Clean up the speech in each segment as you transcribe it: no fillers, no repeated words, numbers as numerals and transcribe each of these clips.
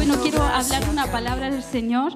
Bueno, quiero hablar una palabra del Señor.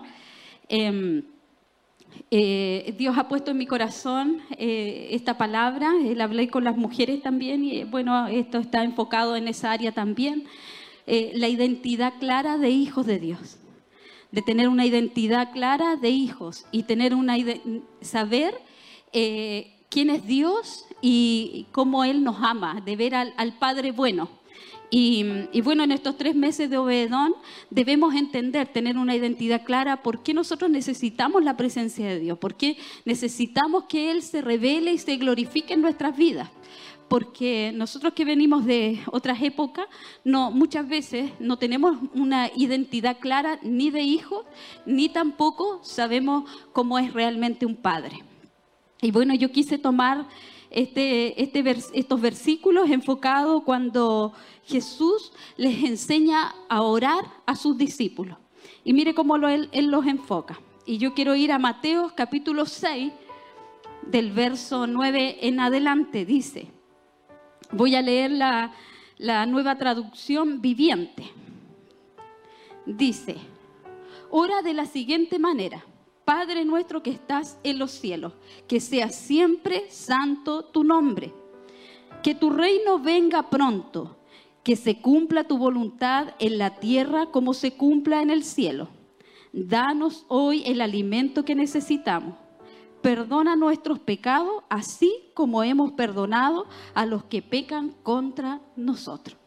Dios ha puesto en mi corazón esta palabra. Hablé con las mujeres también y bueno, esto está enfocado en esa área también. La identidad clara de hijos de Dios. De tener una identidad clara de hijos y tener saber quién es Dios y cómo Él nos ama, de ver al Padre bueno. Y bueno, en estos 3 meses de Obededón debemos entender, tener una identidad clara, por qué nosotros necesitamos la presencia de Dios, por qué necesitamos que Él se revele y se glorifique en nuestras vidas. Porque nosotros que venimos de otras épocas, muchas veces no tenemos una identidad clara ni de hijos, ni tampoco sabemos cómo es realmente un padre. Y bueno, yo quise tomar estos versículos enfocados cuando Jesús les enseña a orar a sus discípulos. Y mire cómo Él los enfoca. Y yo quiero ir a Mateo capítulo 6, del verso 9 en adelante. Dice, voy a leer la Nueva Traducción Viviente. Dice, ora de la siguiente manera: Padre nuestro que estás en los cielos, que sea siempre santo tu nombre. Que tu reino venga pronto, que se cumpla tu voluntad en la tierra como se cumpla en el cielo. Danos hoy el alimento que necesitamos. Perdona nuestros pecados, así como hemos perdonado a los que pecan contra nosotros.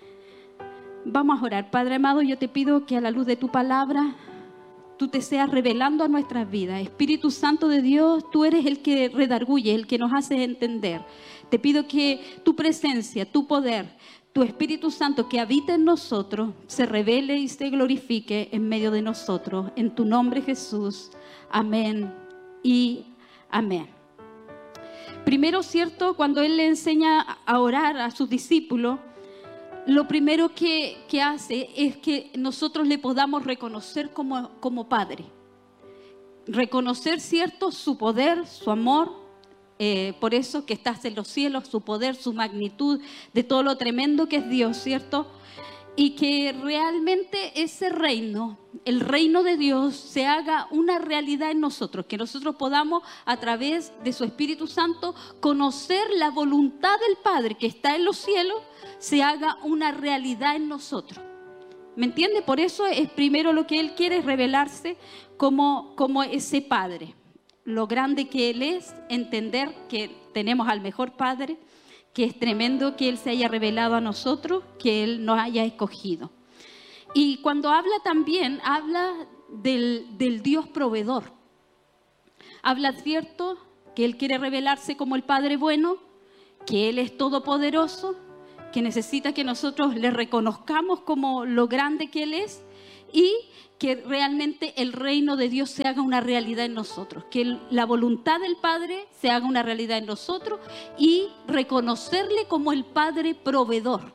Vamos a orar. Padre amado, yo te pido que a la luz de tu palabra tú te seas revelando a nuestras vidas. Espíritu Santo de Dios, tú eres el que redarguye, el que nos hace entender. Te pido que tu presencia, tu poder, tu Espíritu Santo que habita en nosotros, se revele y se glorifique en medio de nosotros. En tu nombre, Jesús. Amén y amén. Primero, cierto, cuando Él le enseña a orar a sus discípulos, lo primero que hace es que nosotros le podamos reconocer como Padre. Reconocer, cierto, su poder, su amor, por eso que estás en los cielos, su poder, su magnitud, de todo lo tremendo que es Dios, cierto. Y que realmente ese reino, el reino de Dios, se haga una realidad en nosotros. Que nosotros podamos, a través de su Espíritu Santo, conocer la voluntad del Padre que está en los cielos, se haga una realidad en nosotros. ¿Me entiende? Por eso es primero lo que Él quiere, es revelarse como ese Padre. Lo grande que Él es, entender que tenemos al mejor Padre, que es tremendo que Él se haya revelado a nosotros, que Él nos haya escogido. Y cuando habla también, habla del Dios proveedor. Habla, cierto, que Él quiere revelarse como el Padre bueno, que Él es todopoderoso, que necesita que nosotros le reconozcamos como lo grande que Él es y que realmente el reino de Dios se haga una realidad en nosotros, que la voluntad del Padre se haga una realidad en nosotros y reconocerle como el Padre proveedor.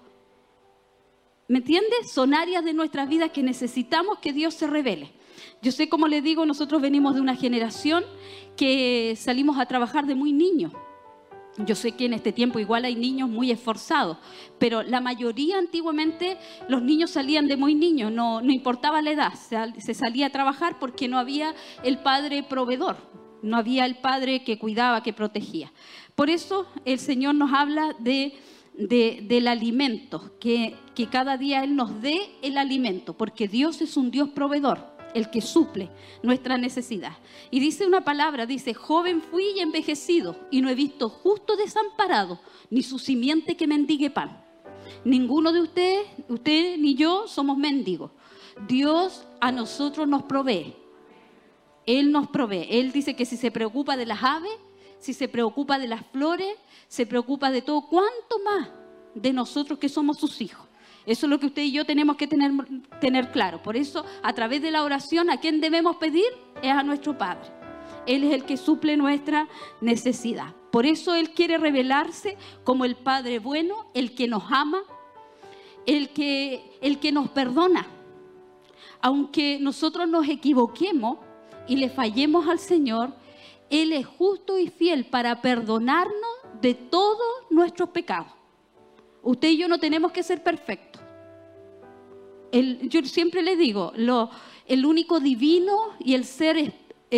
¿Me entiendes? Son áreas de nuestras vidas que necesitamos que Dios se revele. Yo sé, como les digo, nosotros venimos de una generación que salimos a trabajar de muy niños. Yo sé que en este tiempo igual hay niños muy esforzados, pero la mayoría antiguamente los niños salían de muy niños, no importaba la edad, se salía a trabajar porque no había el padre proveedor, no había el padre que cuidaba, que protegía. Por eso el Señor nos habla del alimento, que cada día Él nos dé el alimento, porque Dios es un Dios proveedor, el que suple nuestra necesidad. Y dice una palabra, dice: joven fui y envejecido, y no he visto justo desamparado, ni su simiente que mendigue pan. Ninguno de ustedes ni yo somos mendigos. Dios a nosotros nos provee. Él nos provee. Él dice que si se preocupa de las aves, si se preocupa de las flores, se preocupa de todo, ¿cuánto más de nosotros que somos sus hijos? Eso es lo que usted y yo tenemos que tener claro. Por eso, a través de la oración, ¿a quién debemos pedir? Es a nuestro Padre. Él es el que suple nuestra necesidad. Por eso Él quiere revelarse como el Padre bueno, el que nos ama, el que nos perdona. Aunque nosotros nos equivoquemos y le fallemos al Señor, Él es justo y fiel para perdonarnos de todos nuestros pecados. Usted y yo no tenemos que ser perfectos. Yo siempre le digo, el único divino y el ser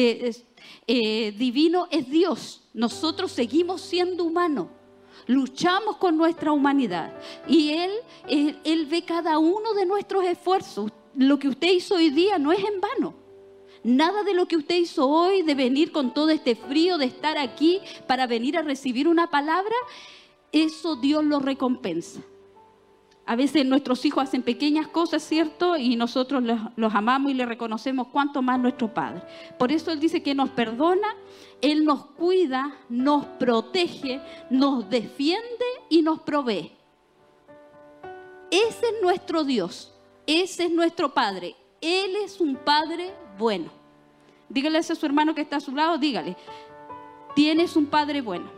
divino es Dios. Nosotros seguimos siendo humanos. Luchamos con nuestra humanidad. Y Él ve cada uno de nuestros esfuerzos. Lo que usted hizo hoy día no es en vano. Nada de lo que usted hizo hoy, de venir con todo este frío, de estar aquí para venir a recibir una palabra, eso Dios lo recompensa. A veces nuestros hijos hacen pequeñas cosas, ¿cierto? Y nosotros los amamos y les reconocemos cuánto más nuestro Padre. Por eso Él dice que nos perdona, Él nos cuida, nos protege, nos defiende y nos provee. Ese es nuestro Dios, ese es nuestro Padre. Él es un Padre bueno. Dígale a su hermano que está a su lado, dígale, tienes un Padre bueno.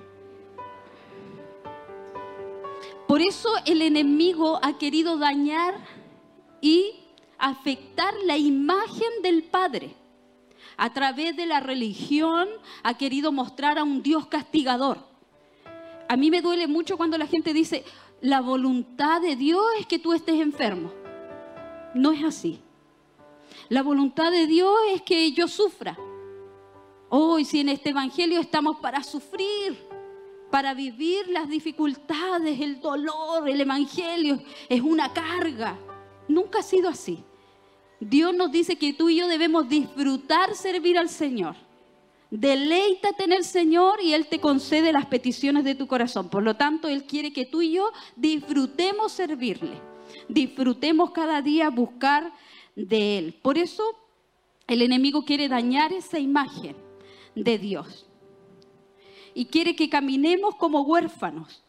Por eso el enemigo ha querido dañar y afectar la imagen del Padre. A través de la religión ha querido mostrar a un Dios castigador. A mí me duele mucho cuando la gente dice, la voluntad de Dios es que tú estés enfermo. No es así. La voluntad de Dios es que yo sufra. Hoy, si en este evangelio estamos para sufrir, para vivir las dificultades, el dolor, el evangelio es una carga. Nunca ha sido así. Dios nos dice que tú y yo debemos disfrutar servir al Señor. Deleítate en el Señor y Él te concede las peticiones de tu corazón. Por lo tanto, Él quiere que tú y yo disfrutemos servirle. Disfrutemos cada día buscar de Él. Por eso el enemigo quiere dañar esa imagen de Dios. Y quiere que caminemos como huérfanos.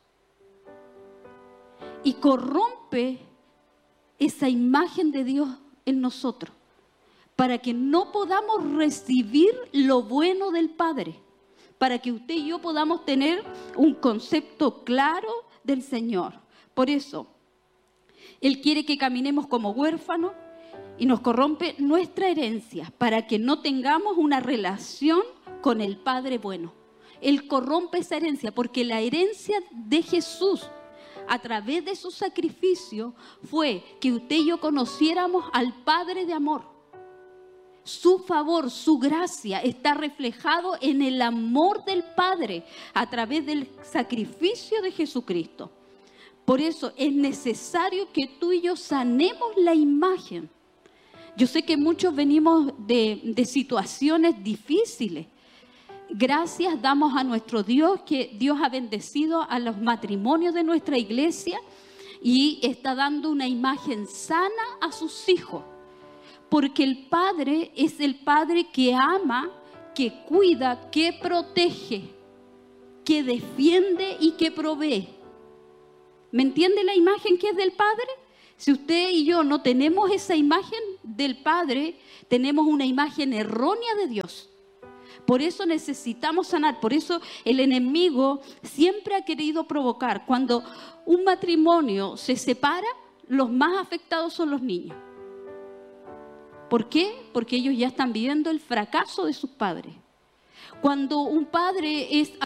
Y corrompe esa imagen de Dios en nosotros. Para que no podamos recibir lo bueno del Padre. Para que usted y yo podamos tener un concepto claro del Señor. Por eso, Él quiere que caminemos como huérfanos. Y nos corrompe nuestra herencia. Para que no tengamos una relación con el Padre bueno. Él corrompe esa herencia porque la herencia de Jesús a través de su sacrificio fue que usted y yo conociéramos al Padre de amor. Su favor, su gracia está reflejado en el amor del Padre a través del sacrificio de Jesucristo. Por eso es necesario que tú y yo sanemos la imagen. Yo sé que muchos venimos de situaciones difíciles. Gracias damos a nuestro Dios, que Dios ha bendecido a los matrimonios de nuestra iglesia y está dando una imagen sana a sus hijos. Porque el Padre es el Padre que ama, que cuida, que protege, que defiende y que provee. ¿Me entiende la imagen que es del Padre? Si usted y yo no tenemos esa imagen del Padre, tenemos una imagen errónea de Dios. Por eso necesitamos sanar, por eso el enemigo siempre ha querido provocar. Cuando un matrimonio se separa, los más afectados son los niños. ¿Por qué? Porque ellos ya están viviendo el fracaso de sus padres. Cuando un padre es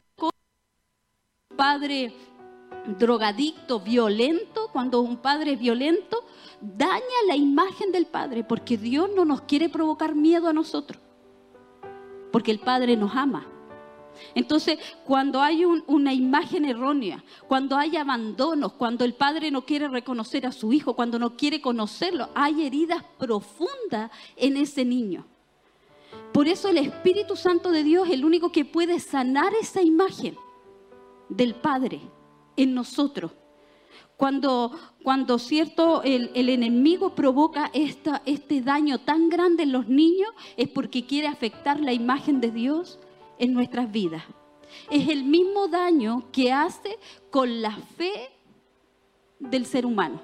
un padre drogadicto, violento, cuando un padre es violento, daña la imagen del Padre, porque Dios no nos quiere provocar miedo a nosotros. Porque el Padre nos ama. Entonces, cuando hay una imagen errónea, cuando hay abandonos, cuando el Padre no quiere reconocer a su hijo, cuando no quiere conocerlo, hay heridas profundas en ese niño. Por eso el Espíritu Santo de Dios es el único que puede sanar esa imagen del Padre en nosotros. Cuando cierto, el enemigo provoca este daño tan grande en los niños, es porque quiere afectar la imagen de Dios en nuestras vidas. Es el mismo daño que hace con la fe del ser humano.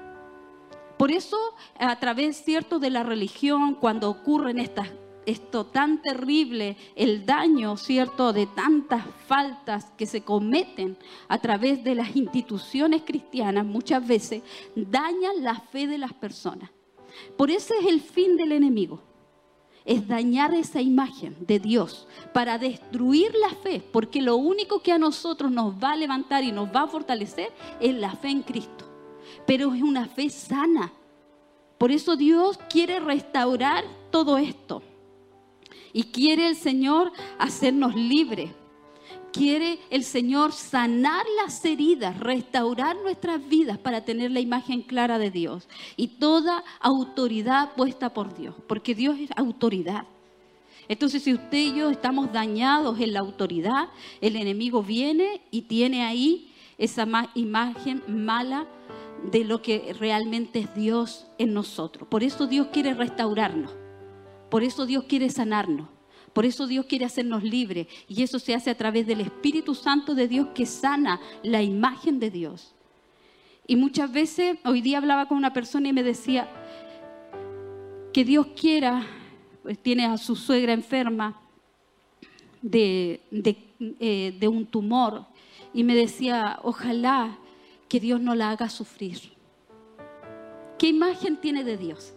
Por eso, a través, cierto, de la religión, cuando ocurren esto tan terrible, el daño, cierto, de tantas faltas que se cometen a través de las instituciones cristianas, muchas veces dañan la fe de las personas. Por eso es el fin del enemigo, es dañar esa imagen de Dios para destruir la fe, porque lo único que a nosotros nos va a levantar y nos va a fortalecer es la fe en Cristo. Pero es una fe sana, Por eso Dios quiere restaurar todo esto. Y quiere el Señor hacernos libres. Quiere el Señor sanar las heridas, restaurar nuestras vidas para tener la imagen clara de Dios. Y toda autoridad puesta por Dios, porque Dios es autoridad. Entonces, si usted y yo estamos dañados en la autoridad, el enemigo viene y tiene ahí esa imagen mala de lo que realmente es Dios en nosotros. Por eso Dios quiere restaurarnos. Por eso Dios quiere sanarnos. Por eso Dios quiere hacernos libres. Y eso se hace a través del Espíritu Santo de Dios que sana la imagen de Dios. Y muchas veces, hoy día hablaba con una persona y me decía que Dios quiera, pues tiene a su suegra enferma de un tumor. Y me decía, ojalá que Dios no la haga sufrir. ¿Qué imagen tiene de Dios?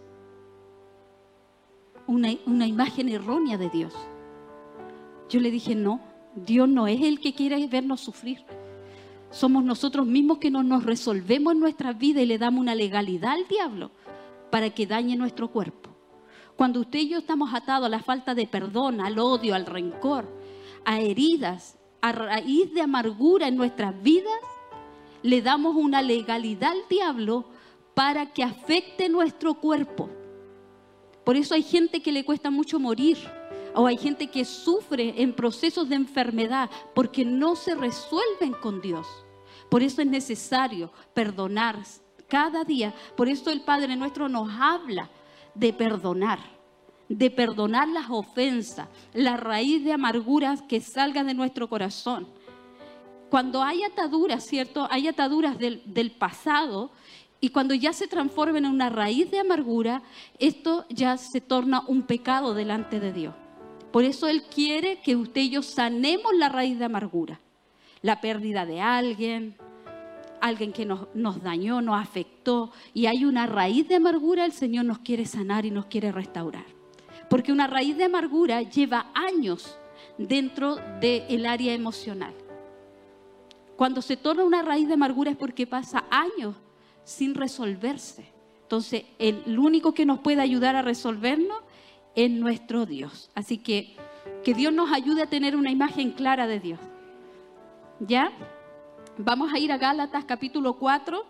Una imagen errónea de Dios. Yo le dije, no, Dios no es el que quiere vernos sufrir. Somos nosotros mismos que no nos resolvemos en nuestra vida y le damos una legalidad al diablo para que dañe nuestro cuerpo. Cuando usted y yo estamos atados a la falta de perdón, al odio, al rencor, a heridas, a raíz de amargura en nuestras vidas, le damos una legalidad al diablo para que afecte nuestro cuerpo. Por eso hay gente que le cuesta mucho morir, o hay gente que sufre en procesos de enfermedad porque no se resuelven con Dios. Por eso es necesario perdonar cada día. Por eso el Padre Nuestro nos habla de perdonar las ofensas, la raíz de amarguras que salga de nuestro corazón. Cuando hay ataduras, ¿cierto? Hay ataduras del pasado. Y cuando ya se transforma en una raíz de amargura, esto ya se torna un pecado delante de Dios. Por eso Él quiere que usted y yo sanemos la raíz de amargura. La pérdida de alguien que nos dañó, nos afectó. Y hay una raíz de amargura, el Señor nos quiere sanar y nos quiere restaurar. Porque una raíz de amargura lleva años dentro del área emocional. Cuando se torna una raíz de amargura es porque pasa años sin resolverse. Entonces, el único que nos puede ayudar a resolvernos es nuestro Dios. Así que Dios nos ayude a tener una imagen clara de Dios. ¿Ya? Vamos a ir a Gálatas capítulo 4.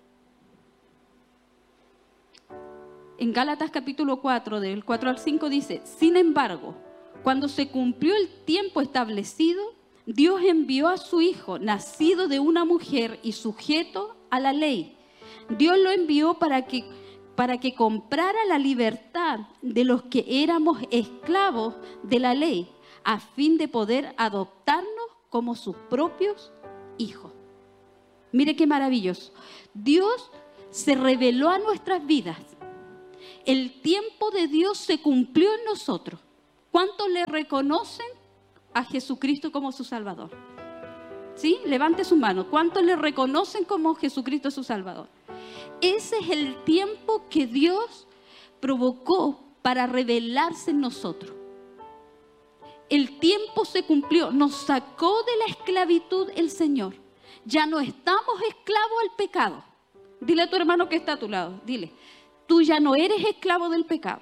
En Gálatas capítulo 4, del 4 al 5 dice, sin embargo, cuando se cumplió el tiempo establecido, Dios envió a su Hijo, nacido de una mujer y sujeto a la ley. Dios lo envió para que comprara la libertad de los que éramos esclavos de la ley, a fin de poder adoptarnos como sus propios hijos. Mire qué maravilloso. Dios se reveló a nuestras vidas. El tiempo de Dios se cumplió en nosotros. ¿Cuántos le reconocen a Jesucristo como su Salvador? ¿Sí? Levante su mano. ¿Cuántos le reconocen como Jesucristo su Salvador? Ese es el tiempo que Dios provocó para revelarse en nosotros. El tiempo se cumplió, nos sacó de la esclavitud el Señor. Ya no estamos esclavos al pecado. Dile a tu hermano que está a tu lado, dile, tú ya no eres esclavo del pecado.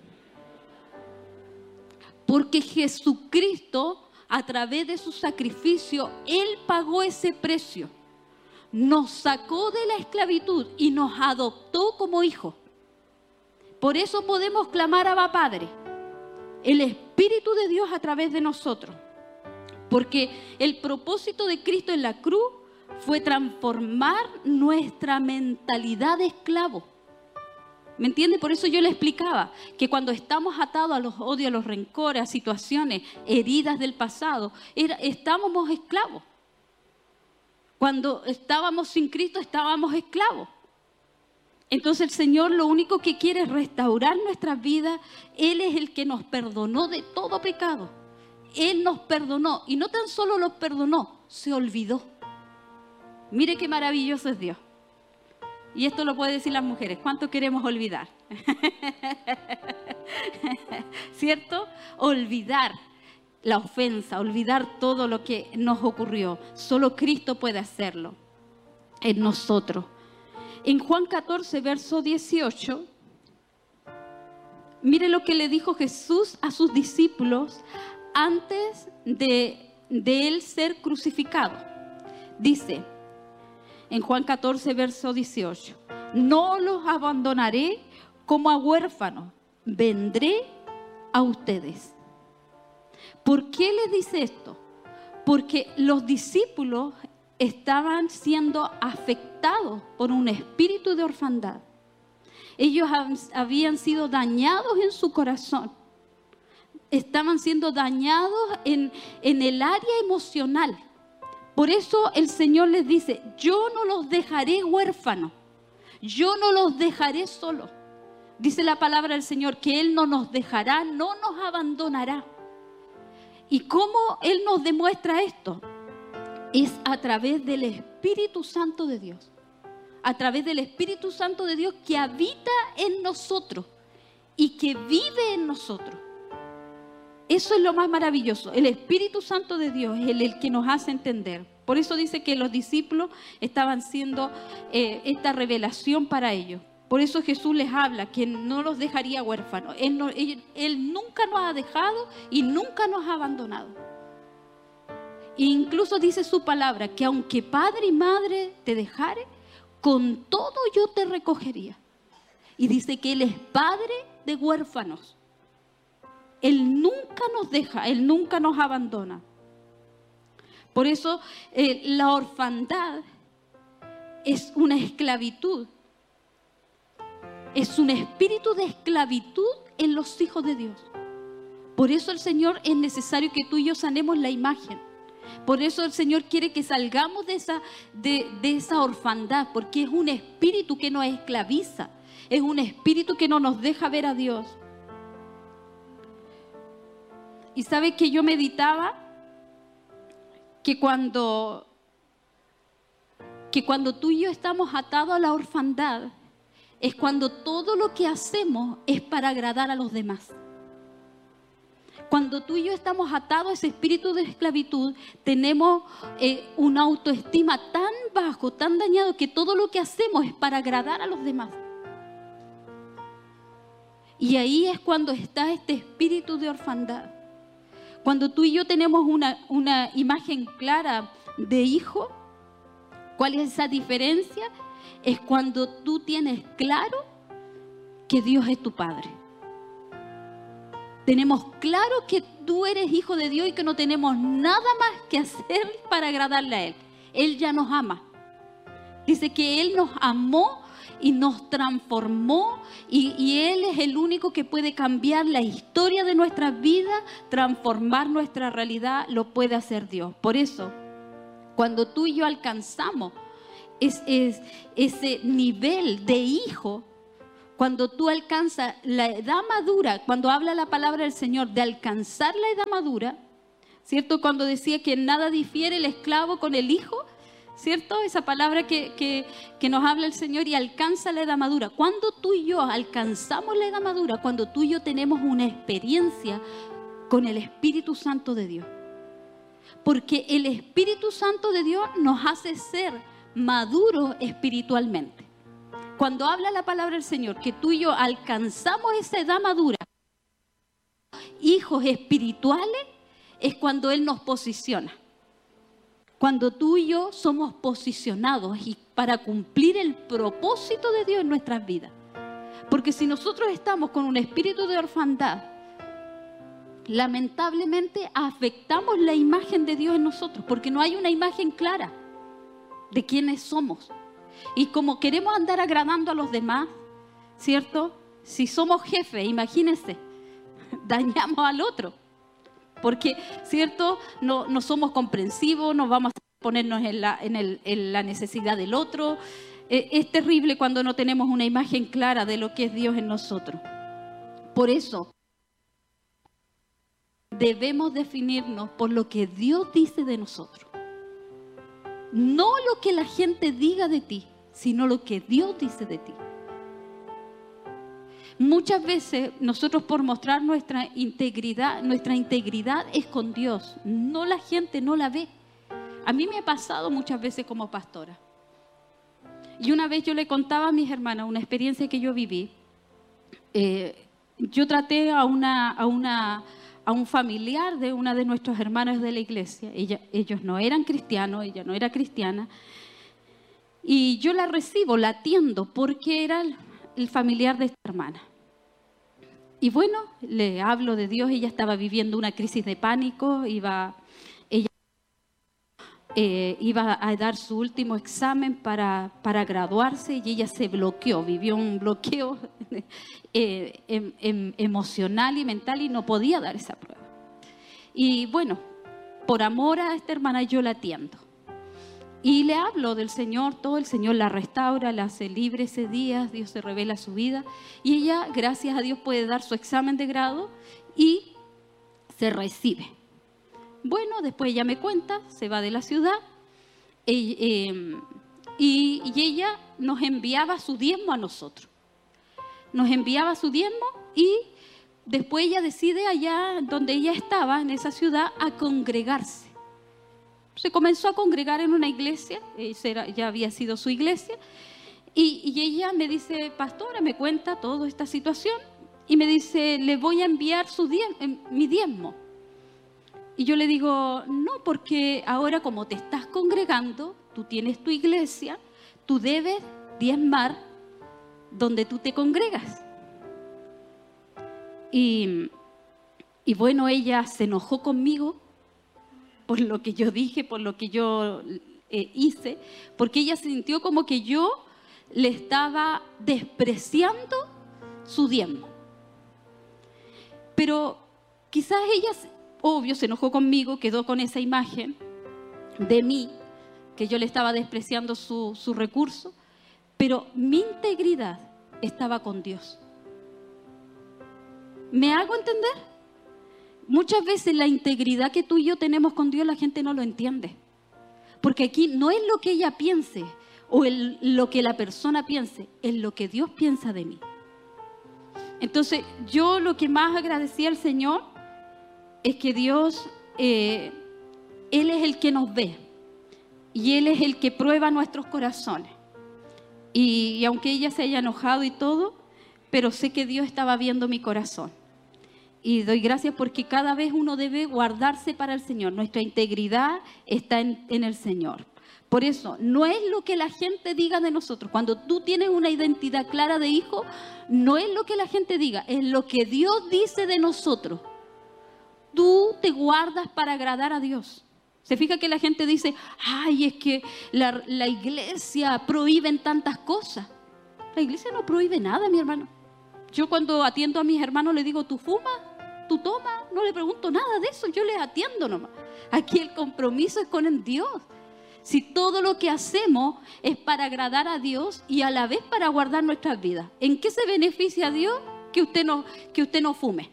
Porque Jesucristo, a través de su sacrificio, Él pagó ese precio. Nos sacó de la esclavitud y nos adoptó como hijos. Por eso podemos clamar Abba Padre. El Espíritu de Dios a través de nosotros. Porque el propósito de Cristo en la cruz fue transformar nuestra mentalidad de esclavo. ¿Me entiende? Por eso yo le explicaba que cuando estamos atados a los odios, a los rencores, a situaciones, heridas del pasado, estábamos esclavos. Cuando estábamos sin Cristo, estábamos esclavos. Entonces el Señor lo único que quiere es restaurar nuestras vidas. Él es el que nos perdonó de todo pecado. Él nos perdonó y no tan solo nos perdonó, se olvidó. Mire qué maravilloso es Dios. Y esto lo pueden decir las mujeres. ¿Cuánto queremos olvidar? ¿Cierto? Olvidar la ofensa, olvidar todo lo que nos ocurrió. Solo Cristo puede hacerlo en nosotros. En Juan 14, verso 18, Mire lo que le dijo Jesús a sus discípulos antes de él ser crucificado. Dice en Juan 14, verso 18: no los abandonaré como a huérfanos, vendré a ustedes. ¿Por qué les dice esto? Porque los discípulos estaban siendo afectados por un espíritu de orfandad. Ellos habían sido dañados en su corazón. Estaban siendo dañados en el área emocional. Por eso el Señor les dice: yo no los dejaré huérfanos. Yo no los dejaré solos. Dice la palabra del Señor que Él no nos dejará, no nos abandonará. ¿Y cómo Él nos demuestra esto? Es a través del Espíritu Santo de Dios. A través del Espíritu Santo de Dios que habita en nosotros y que vive en nosotros. Eso es lo más maravilloso. El Espíritu Santo de Dios es el que nos hace entender. Por eso dice que los discípulos estaban siendo esta revelación para ellos. Por eso Jesús les habla que no los dejaría huérfanos. Él nunca nos ha dejado y nunca nos ha abandonado. E incluso dice su palabra que aunque padre y madre te dejare, con todo yo te recogería. Y dice que Él es padre de huérfanos. Él nunca nos deja, Él nunca nos abandona. Por eso la orfandad es una esclavitud. Es un espíritu de esclavitud en los hijos de Dios. Por eso el Señor es necesario que tú y yo sanemos la imagen. Por eso el Señor quiere que salgamos de esa orfandad, porque es un espíritu que nos esclaviza. Es un espíritu que no nos deja ver a Dios. Y sabe que yo meditaba que cuando tú y yo estamos atados a la orfandad, es cuando todo lo que hacemos es para agradar a los demás. Cuando tú y yo estamos atados a ese espíritu de esclavitud, tenemos una autoestima tan bajo, tan dañado, que todo lo que hacemos es para agradar a los demás. Y ahí es cuando está este espíritu de orfandad. Cuando tú y yo tenemos una imagen clara de hijo, ¿cuál es esa diferencia? Es cuando tú tienes claro que Dios es tu Padre. Tenemos claro que tú eres hijo de Dios y que no tenemos nada más que hacer para agradarle a Él. Él ya nos ama. Dice que Él nos amó y nos transformó y Él es el único que puede cambiar la historia de nuestras vidas, transformar nuestra realidad, lo puede hacer Dios. Por eso, cuando tú y yo alcanzamos ese nivel de hijo, cuando tú alcanzas la edad madura, cuando habla la palabra del Señor de alcanzar la edad madura, ¿cierto? Cuando decía que nada difiere el esclavo con el hijo, ¿cierto? Esa palabra que nos habla el Señor, y alcanza la edad madura. Cuando tú y yo alcanzamos la edad madura, cuando tú y yo tenemos una experiencia con el Espíritu Santo de Dios. Porque el Espíritu Santo de Dios nos hace ser maduros espiritualmente. Cuando habla la palabra del Señor, que tú y yo alcanzamos esa edad madura, hijos espirituales, es cuando Él nos posiciona. Cuando tú y yo somos posicionados y para cumplir el propósito de Dios en nuestras vidas. Porque si nosotros estamos con un espíritu de orfandad, lamentablemente afectamos la imagen de Dios en nosotros, porque no hay una imagen clara de quiénes somos. Y como queremos andar agradando a los demás, ¿cierto? Si somos jefes, imagínense, dañamos al otro. Porque, ¿cierto? No somos comprensivos, nos vamos a ponernos en la necesidad del otro. Es terrible cuando no tenemos una imagen clara de lo que es Dios en nosotros. Por eso, debemos definirnos por lo que Dios dice de nosotros. No lo que la gente diga de ti, sino lo que Dios dice de ti. Muchas veces nosotros, por mostrar nuestra integridad es con Dios. No, la gente no la ve. A mí me ha pasado muchas veces como pastora. Y una vez yo le contaba a mis hermanas una experiencia que yo viví. yo traté a un familiar de una de nuestros hermanos de la iglesia. Ellos no eran cristianos, ella no era cristiana. Y yo la recibo, la atiendo, porque era el familiar de esta hermana. Y bueno, le hablo de Dios. Ella estaba viviendo una crisis de pánico, ella iba a dar su último examen para graduarse y ella se bloqueó, vivió un bloqueo emocional y mental y no podía dar esa prueba. Y bueno, por amor a esta hermana yo la atiendo. Y le hablo del Señor, todo el Señor la restaura, la hace libre ese día, Dios se revela su vida. Y ella, gracias a Dios, puede dar su examen de grado y se recibe. Bueno, después ella me cuenta, se va de la ciudad y ella nos enviaba su diezmo a nosotros. Nos enviaba su diezmo y después ella decide allá donde ella estaba, en esa ciudad, a congregarse. Se comenzó a congregar en una iglesia, ya había sido su iglesia, y ella me dice, pastora, me cuenta toda esta situación y me dice, le voy a enviar mi diezmo. Y yo le digo, no, porque ahora como te estás congregando, tú tienes tu iglesia, tú debes diezmar donde tú te congregas. Y bueno, ella se enojó conmigo por lo que yo dije, por lo que yo hice, porque ella sintió como que yo le estaba despreciando su diezmo. Pero quizás ella, obvio, se enojó conmigo, quedó con esa imagen de mí, que yo le estaba despreciando su recurso, pero mi integridad estaba con Dios. ¿Me hago entender? Muchas veces la integridad que tú y yo tenemos con Dios, la gente no lo entiende. Porque aquí no es lo que ella piense o lo que la persona piense, es lo que Dios piensa de mí. Entonces, yo lo que más agradecía al Señor es que Dios, Él es el que nos ve y Él es el que prueba nuestros corazones. Y aunque ella se haya enojado y todo, pero sé que Dios estaba viendo mi corazón. Y doy gracias porque cada vez uno debe guardarse para el Señor. Nuestra integridad está en el Señor. Por eso, no es lo que la gente diga de nosotros. Cuando tú tienes una identidad clara de hijo, no es lo que la gente diga, es lo que Dios dice de nosotros. Tú te guardas para agradar a Dios. Se fija que la gente dice, ay, es que la iglesia prohíbe tantas cosas. La iglesia no prohíbe nada, mi hermano. Yo cuando atiendo a mis hermanos les digo, ¿tú fumas? ¿Tú tomas? No le pregunto nada de eso, yo les atiendo nomás. Aquí el compromiso es con el Dios. Si todo lo que hacemos es para agradar a Dios y a la vez para guardar nuestras vidas, ¿en qué se beneficia a Dios que usted no fume?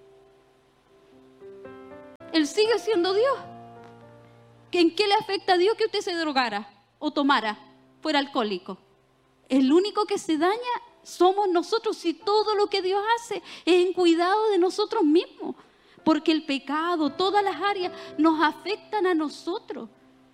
Él sigue siendo Dios. ¿En qué le afecta a Dios que usted se drogara o tomara, fuera alcohólico? El único que se daña somos nosotros, si todo lo que Dios hace es en cuidado de nosotros mismos. Porque el pecado, todas las áreas nos afectan a nosotros.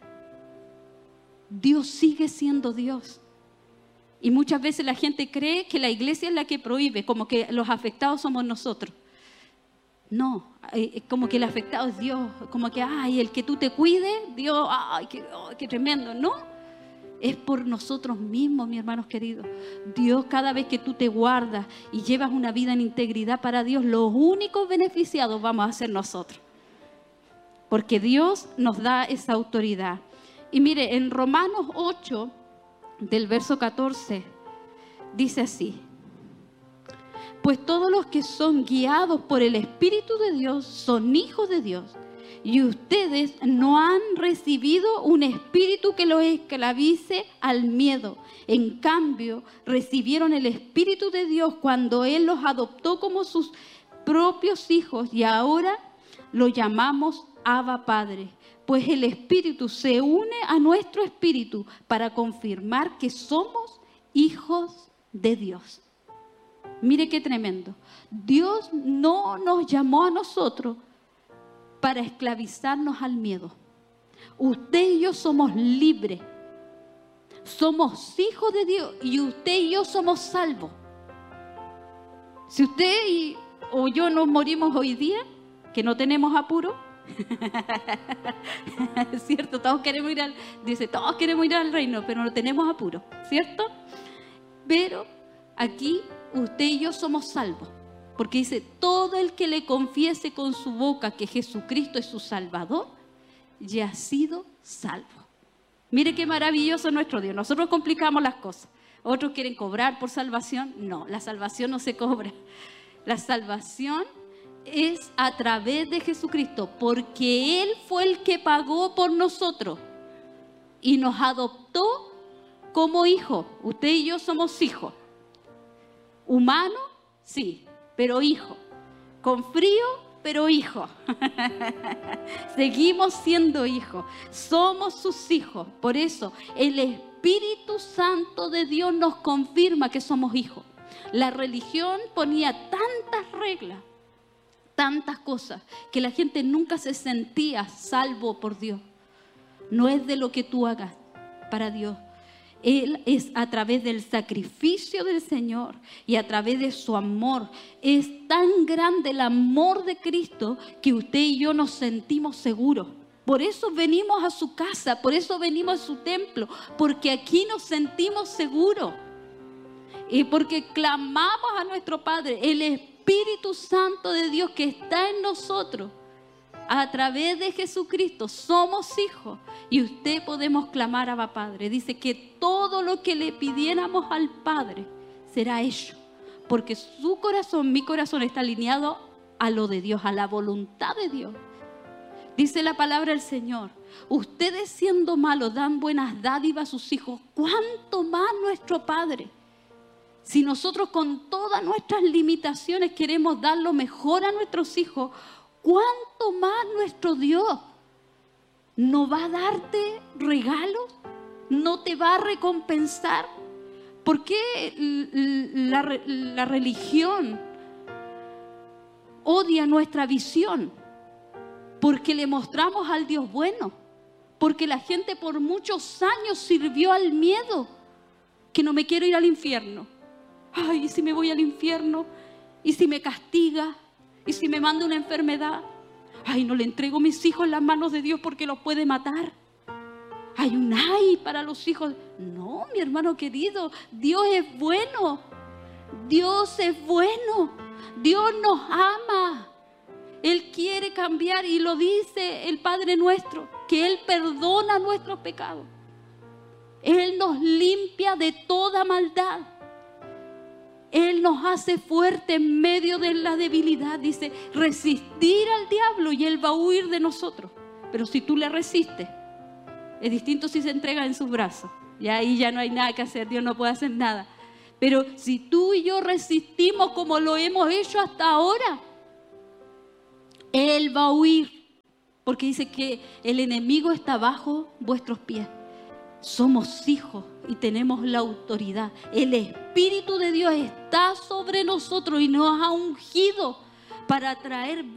Dios sigue siendo Dios. Y muchas veces la gente cree que la iglesia es la que prohíbe, como que los afectados somos nosotros. No, como que el afectado es Dios, como que, ay, el que tú te cuides, Dios, ay, qué tremendo. No, es por nosotros mismos, mis hermanos queridos. Dios, cada vez que tú te guardas y llevas una vida en integridad para Dios, los únicos beneficiados vamos a ser nosotros. Porque Dios nos da esa autoridad. Y mire, en Romanos 8, del verso 14, dice así: pues todos los que son guiados por el Espíritu de Dios son hijos de Dios. Y ustedes no han recibido un espíritu que los esclavice al miedo. En cambio, recibieron el Espíritu de Dios cuando Él los adoptó como sus propios hijos. Y ahora lo llamamos Abba Padre. Pues el Espíritu se une a nuestro espíritu para confirmar que somos hijos de Dios. Mire qué tremendo. Dios no nos llamó a nosotros para esclavizarnos al miedo. Usted y yo somos libres. Somos hijos de Dios y usted y yo somos salvos. Si usted o yo nos morimos hoy día, que no tenemos apuro. ¿Cierto? Todos queremos ir al reino, pero no tenemos apuro, ¿cierto? Pero aquí usted y yo somos salvos, porque dice, todo el que le confiese con su boca que Jesucristo es su Salvador, ya ha sido salvo. Mire qué maravilloso nuestro Dios. Nosotros complicamos las cosas. Otros quieren cobrar por salvación. No, la salvación no se cobra. La salvación es a través de Jesucristo, porque Él fue el que pagó por nosotros y nos adoptó como hijos. Usted y yo somos hijos. Humano, sí, pero hijo. Con frío, pero hijo. Seguimos siendo hijos. Somos sus hijos. Por eso el Espíritu Santo de Dios nos confirma que somos hijos. La religión ponía tantas reglas, tantas cosas, que la gente nunca se sentía salvo por Dios. No es de lo que tú hagas para Dios. Él es a través del sacrificio del Señor y a través de su amor. Es tan grande el amor de Cristo que usted y yo nos sentimos seguros. Por eso venimos a su casa, por eso venimos a su templo, porque aquí nos sentimos seguros. Y porque clamamos a nuestro Padre, el Espíritu Santo de Dios que está en nosotros. A través de Jesucristo somos hijos y usted podemos clamar a Abba Padre. Dice que todo lo que le pidiéramos al Padre será hecho, porque su corazón, mi corazón está alineado a lo de Dios, a la voluntad de Dios. Dice la palabra del Señor, ustedes siendo malos dan buenas dádivas a sus hijos, ¿cuánto más nuestro Padre? Si nosotros con todas nuestras limitaciones queremos dar lo mejor a nuestros hijos, ¿cuánto más nuestro Dios no va a darte regalos? ¿No te va a recompensar? ¿Por qué la religión odia nuestra visión? Porque le mostramos al Dios bueno. Porque la gente por muchos años sirvió al miedo. Que no me quiero ir al infierno. Ay, ¿y si me voy al infierno? ¿Y si me castiga? ¿Y si me manda una enfermedad? Ay, no le entrego mis hijos en las manos de Dios porque los puede matar. Hay un ay para los hijos. No, mi hermano querido, Dios es bueno. Dios es bueno. Dios nos ama. Él quiere cambiar y lo dice el Padre nuestro, que Él perdona nuestros pecados. Él nos limpia de toda maldad. Él nos hace fuerte en medio de la debilidad. Dice, resistir al diablo y Él va a huir de nosotros. Pero si tú le resistes, es distinto si se entrega en sus brazos. Y ahí ya no hay nada que hacer, Dios no puede hacer nada. Pero si tú y yo resistimos como lo hemos hecho hasta ahora, Él va a huir. Porque dice que el enemigo está bajo vuestros pies. Somos hijos y tenemos la autoridad. El Espíritu de Dios está sobre nosotros y nos ha ungido para traer